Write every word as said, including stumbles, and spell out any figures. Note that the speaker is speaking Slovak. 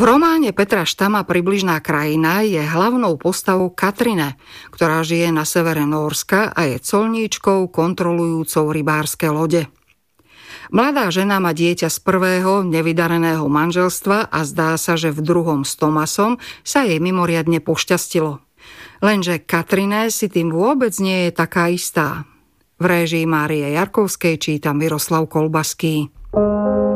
V románe Petra Štama Približná krajina je hlavnou postavou Katrine, ktorá žije na severe Nórska a je colníčkou kontrolujúcou rybárske lode. Mladá žena má dieťa z prvého nevydareného manželstva a zdá sa, že v druhom s Tomasom sa jej mimoriadne pošťastilo. Lenže Katrine si tým vôbec nie je taká istá. V réžii Márie Jarkovskej číta Miroslav Kolbaský.